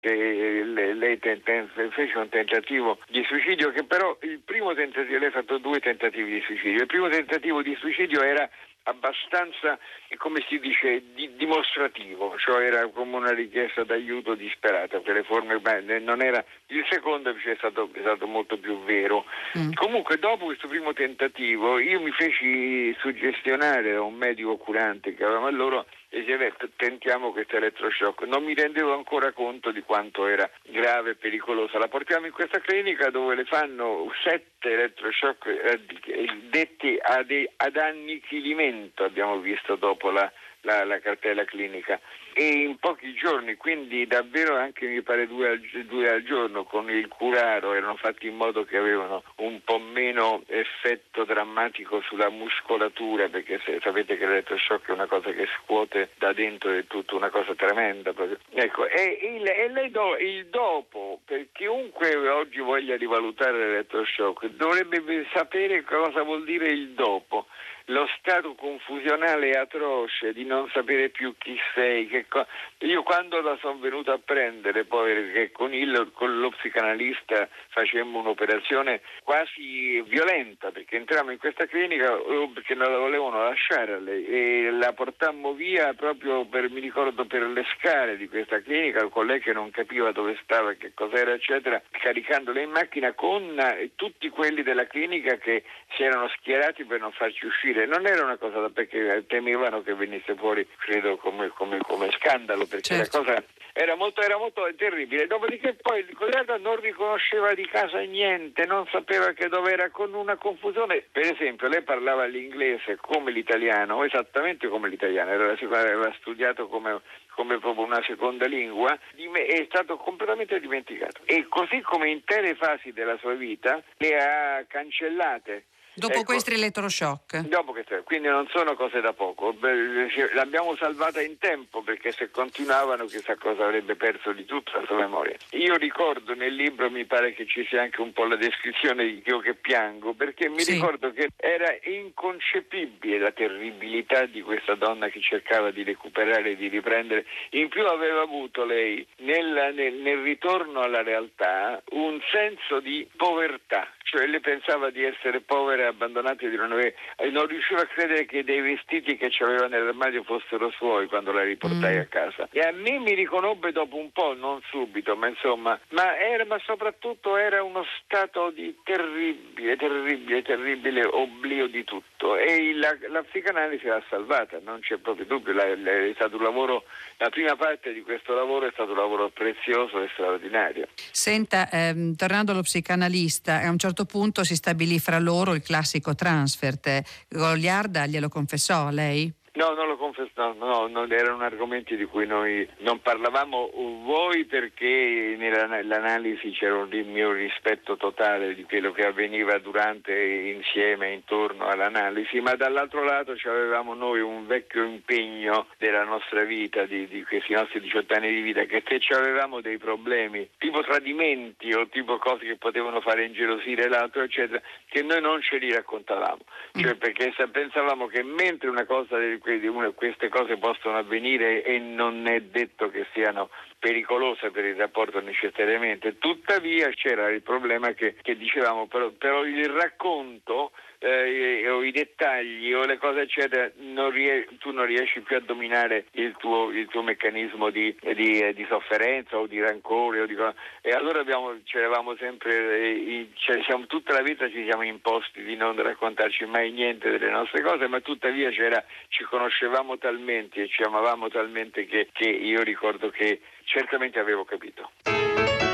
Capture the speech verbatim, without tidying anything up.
che lei fece un tentativo di suicidio, che però il primo tentativo, lei ha fatto due tentativi di suicidio, il primo tentativo di suicidio era abbastanza, come si dice, di, dimostrativo, cioè era come una richiesta d'aiuto disperata per le forme, non era, il secondo invece è stato, è stato molto più vero. Mm. Comunque dopo questo primo tentativo io mi feci suggestionare da un medico curante che avevamo allora e si è detto tentiamo questo elettroshock. Non mi rendevo ancora conto di quanto era grave e pericolosa. La portiamo in questa clinica dove le fanno sette elettroshock eh, detti ad, ad annichilimento, abbiamo visto dopo la, la, la cartella clinica, e in pochi giorni, quindi davvero anche mi pare due al, due al giorno con il curaro, erano fatti in modo che avevano un po' meno effetto drammatico sulla muscolatura, perché se, sapete che l'elettroshock è una cosa che scuote da dentro, è tutta una cosa tremenda proprio. Ecco, e il, e le do, il dopo, per chiunque oggi voglia rivalutare l'elettroshock dovrebbe sapere cosa vuol dire il dopo. Lo stato confusionale atroce di non sapere più chi sei, che co- io quando la sono venuta a prendere poi, perché con, il, con lo psicanalista facemmo un'operazione quasi violenta, perché entrammo in questa clinica perché non la volevano lasciare a lei e la portammo via proprio per, mi ricordo, per le scale di questa clinica con lei che non capiva dove stava, che cos'era eccetera, caricandola in macchina con tutti quelli della clinica che si erano schierati per non farci uscire. Non era una cosa da, perché temevano che venisse fuori, credo, come, come, come scandalo, perché certo. La cosa era molto, era molto terribile. Dopodiché poi il collega non riconosceva di casa niente, non sapeva che dove era, con una confusione. Per esempio, lei parlava l'inglese come l'italiano, esattamente come l'italiano, era, aveva studiato come come proprio una seconda lingua, è stato completamente dimenticato. E così come intere fasi della sua vita le ha cancellate. Dopo ecco, questi elettroshock? Dopo che, quindi non sono cose da poco. L'abbiamo salvata in tempo, perché se continuavano chissà cosa avrebbe perso di tutta la sua memoria. Io ricordo nel libro, mi pare che ci sia anche un po' la descrizione di Io che piango, perché mi sì. ricordo che era inconcepibile la terribilità di questa donna che cercava di recuperare e di riprendere. In più aveva avuto lei nel, nel, nel ritorno alla realtà un senso di povertà, cioè lei pensava di essere povera e abbandonata, di non avere, non riusciva a credere che dei vestiti che c'aveva nell'armadio fossero suoi quando la riportai mm. a casa. E a me mi riconobbe dopo un po', non subito, ma insomma, ma era, ma soprattutto era uno stato di terribile, terribile, terribile oblio di tutto. E la, la psicanalisi l'ha salvata, non c'è proprio dubbio. La, la, è stato un lavoro, la prima parte di questo lavoro è stato un lavoro prezioso e straordinario. Senta, ehm, tornando allo psicanalista, a un certo punto si stabilì fra loro il classico transfert. Goliarda glielo confessò a lei? No, non lo confesso, no, no, non erano argomenti di cui noi non parlavamo, voi perché nell'analisi c'era un mio rispetto totale di quello che avveniva durante, insieme, intorno all'analisi, ma dall'altro lato avevamo noi un vecchio impegno della nostra vita, di, di questi nostri diciotto anni di vita, che se avevamo dei problemi, tipo tradimenti o tipo cose che potevano fare ingelosire l'altro, eccetera, che noi non ce li raccontavamo, cioè perché pensavamo che mentre una cosa del queste cose possono avvenire e non è detto che siano pericolose per il rapporto necessariamente, tuttavia c'era il problema che, che dicevamo però, però il racconto eh, o i dettagli o le cose eccetera non ries- tu non riesci più a dominare il tuo, il tuo meccanismo di, di, di sofferenza o di rancore o di co- e allora abbiamo, c'eravamo sempre eh, cioè, siamo, tutta la vita ci siamo imposti di non raccontarci mai niente delle nostre cose, ma tuttavia c'era, ci conoscevamo talmente e ci amavamo talmente che, che io ricordo che certamente avevo capito.